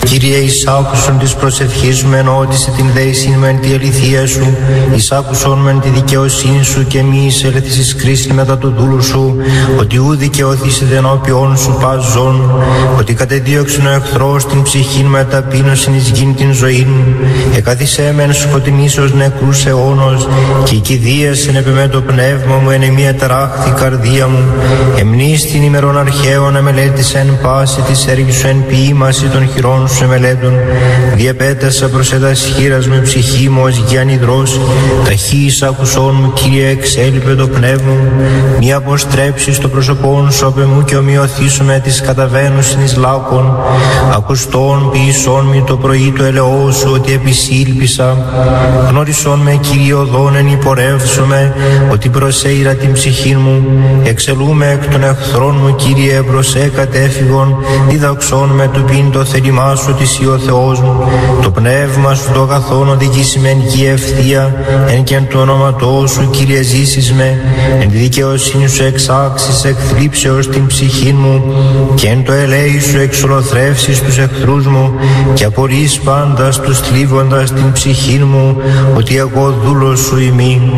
Κύριε, εισάκουσον της προσευχής μου, ενώτισε την δέησιν μεν τη αληθεία σου, εισάκουσον μεν τη δικαιοσύνη σου και μη εισέλθεις εις κρίσιν μετά του δούλου σου, ότι ου δικαιωθήσετε ενώπιον σου πας ζών, ότι κατεδίωξεν ο εχθρός την ψυχήν με ταπείνωσιν εις γην την ζωήν, εκάθισέ μεν σκοτεινής ως νεκρούς αιώνος, και η κηδίασεν επί με το πνεύμα μου εν εμία ταράχθη καρδία μου, εμνείς την ημερών αρχαίων εμελέτησεν πάση της έργης σου εν ποίημαση των χειρών σου εμελέτων, διαπέτασα προς έτας χείρας με ψυχή μου ως γιαννιδρός, ταχύς άκουσόν μου Κύριε εξέλιπε το πνεύμα μου, μη αποστρέψεις το πρόσωπόν σου απ' εμού και ομοιωθήσω με τις καταβαίνουσιν εις λάκων, ακουστών ποιησόν μη το πρωί του ελαιό σου ότι επισήλπισα, γνώρισόν με Κύριε οδόν εν υπορεύσομαι, ότι προσέειρα την ψυχή μου, εξελούμε εκ των εχθρών μου Κύριε προσέ κατέφυγον, διδαξόν με του πίν το θέλημά σου ότι εσύ ο Θεός μου, το πνεύμα σου το αγαθόν οδηγήσει με εν γη ευθεία, εν και εν του όνοματός σου Κύριε ζήσεις με, εν τη δικαιοσύνη σου εξάξεις εκ θλίψεως την ψυχή μου, και εν το ελέη σου εξολοθρεύσεις τους εχθρούς μου, και απορείς πάντας τους θλίβοντας την ψυχή μου, ότι εγώ δούλος σου ημί.